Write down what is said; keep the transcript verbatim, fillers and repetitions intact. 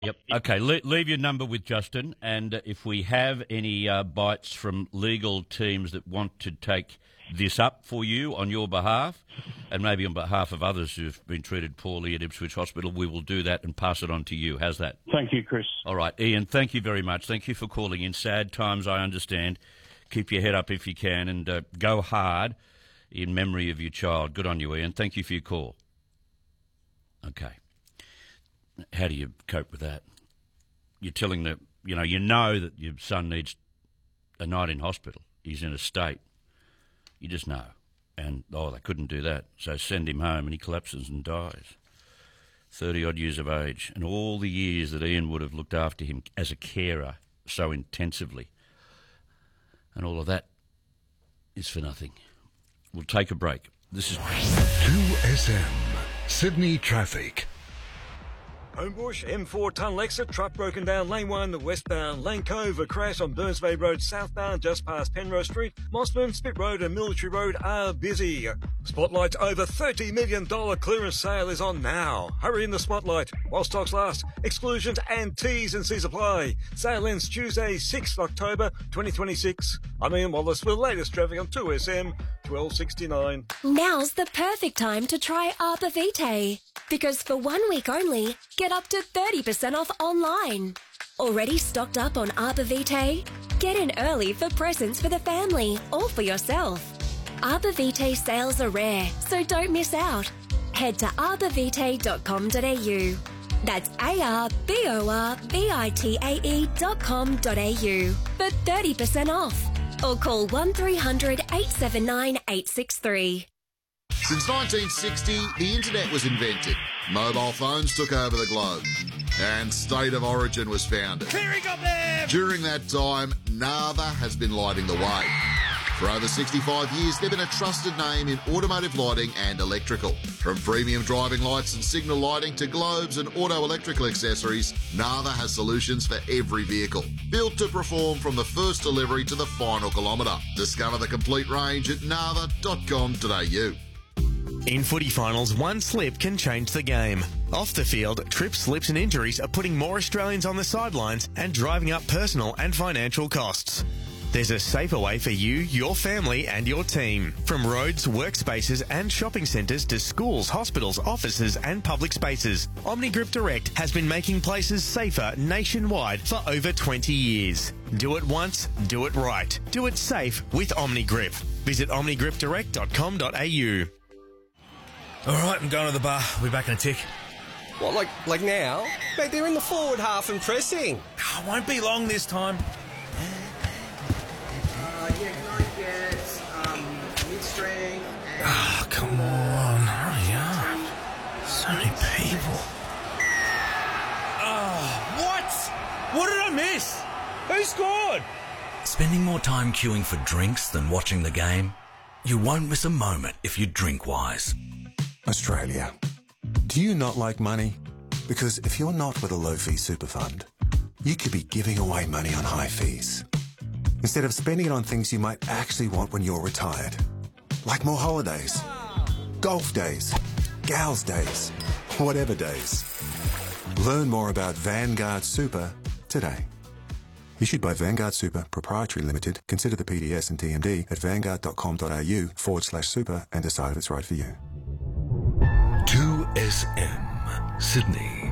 Yep. Okay, Le- leave your number with Justin, and uh, if we have any uh, bites from legal teams that want to take this up for you on your behalf, and maybe on behalf of others who've been treated poorly at Ipswich Hospital, we will do that and pass it on to you. How's that? Thank you, Chris. All right, Ian, thank you very much. Thank you for calling in. Sad times, I understand. Keep your head up if you can, and uh, go hard in memory of your child. Good on you, Ian. Thank you for your call. Okay. How do you cope with that? You're telling the, you know, you know that your son needs a night in hospital. He's in a state. You just know. And, oh, they couldn't do that. So send him home and he collapses and dies. thirty-odd years of age. And all the years that Ian would have looked after him as a carer so intensively. And all of that is for nothing. We'll take a break. This is two S M, Sydney Traffic. Homebush, M four tonne Lexa, truck broken down, lane one, westbound, Lane Cove, a crash on Burns Bay Road, southbound, just past Penrose Street. Mossburn, Spit Road and Military Road are busy. Spotlight's over thirty million dollars clearance sale is on now. Hurry in the Spotlight while stocks last. Exclusions and T's and C's apply. Sale ends Tuesday, sixth of October, twenty twenty-six. I'm Ian Wallace with the latest traffic on two S M, twelve sixty-nine. Now's the perfect time to try Arbor Vitae. Because for one week only, get up to thirty percent off online. Already stocked up on Arbor Vitae? Get in early for presents for the family or for yourself. Arbor Vitae sales are rare, so don't miss out. Head to arbor vitae dot com dot a u. That's A R B O R V I T A E dot com dot a u for thirty percent off. Or call one three hundred eight seven nine eight six three. Since nineteen sixty, the internet was invented. Mobile phones took over the globe. And State of Origin was founded. Clearing up there! During that time, Nava has been lighting the way. For over sixty-five years, they've been a trusted name in automotive lighting and electrical. From premium driving lights and signal lighting to globes and auto electrical accessories, Nava has solutions for every vehicle. Built to perform from the first delivery to the final kilometre. Discover the complete range at nava dot com dot a u. In footy finals, one slip can change the game. Off the field, trips, slips and injuries are putting more Australians on the sidelines and driving up personal and financial costs. There's a safer way for you, your family and your team. From roads, workspaces and shopping centres to schools, hospitals, offices and public spaces, OmniGrip Direct has been making places safer nationwide for over twenty years. Do it once, do it right. Do it safe with OmniGrip. Visit omni grip direct dot com dot a u. All right, I'm going to the bar. We'll be back in a tick. What, like like now? Mate, they're in the forward half and pressing. Oh, won't be long this time. Uh, yeah, can I get um, mid-strength? And... Oh, come on. Hurry up. So many people. Oh, what? What did I miss? Who scored? Spending more time queuing for drinks than watching the game? You won't miss a moment if you drink wise. Australia. Do you not like money? Because if you're not with a low-fee super fund, you could be giving away money on high fees, instead of spending it on things you might actually want when you're retired. Like more holidays, golf days, gals days, whatever days. Learn more about Vanguard Super today. Issued by Vanguard Super Proprietary Limited. Consider the P D S and T M D at vanguard dot com dot a u forward slash super and decide if it's right for you. two S M, Sydney.